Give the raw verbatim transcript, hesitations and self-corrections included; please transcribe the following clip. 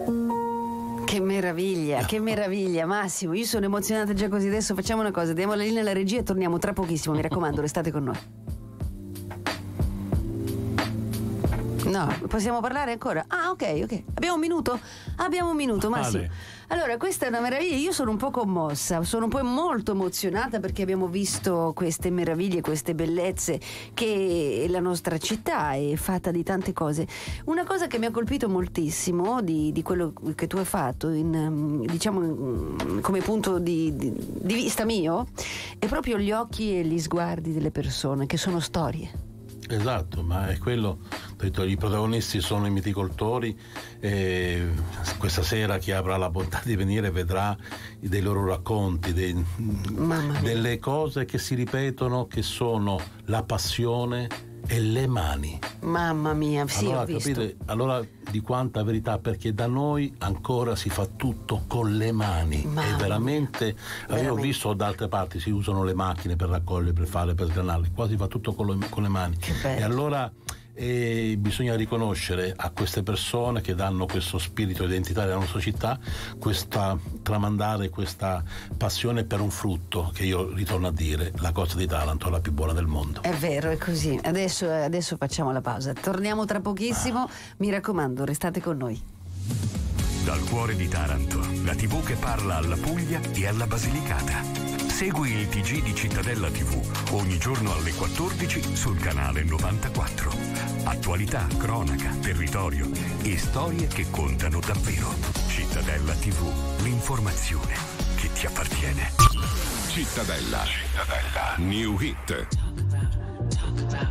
Che meraviglia, che meraviglia, Massimo, io sono emozionata già così. Adesso facciamo una cosa, diamo la linea alla regia e torniamo tra pochissimo, mi raccomando, restate con noi. No, possiamo parlare ancora? Ah, ok, ok. Abbiamo un minuto? Abbiamo un minuto, Massimo. Allora, questa è una meraviglia. Io sono un po' commossa, sono un po' molto emozionata perché abbiamo visto queste meraviglie, queste bellezze, che la nostra città è fatta di tante cose. Una cosa che mi ha colpito moltissimo di, di quello che tu hai fatto, in, diciamo come punto di, di, di vista mio, è proprio gli occhi e gli sguardi delle persone, che sono storie. Esatto, ma è quello, detto, i protagonisti sono i miticoltori, e questa sera chi avrà la bontà di venire vedrà dei loro racconti, dei, delle cose che si ripetono, che sono la passione e le mani. Mamma mia, sì, allora, ho visto. Capite? Allora di quanta verità, perché da noi ancora si fa tutto con le mani. Mamma e veramente, veramente. Io ho visto da altre parti si usano le macchine per raccogliere, per fare, per sgranare, qua si fa tutto con le, con le mani. Che bello. E allora e bisogna riconoscere a queste persone che danno questo spirito identitario alla nostra città, questa tramandare questa passione per un frutto che, io ritorno a dire, la Costa di Taranto è la più buona del mondo. È vero, è così. Adesso, adesso facciamo la pausa, torniamo tra pochissimo. Ah. Mi raccomando, restate con noi. Dal cuore di Taranto, la tivù che parla alla Puglia e alla Basilicata. Segui il T G di Cittadella tivù ogni giorno alle quattordici sul canale novantaquattro. Attualità, cronaca, territorio e storie che contano davvero. Cittadella tivù, l'informazione che ti appartiene. Cittadella. Cittadella. New Hit.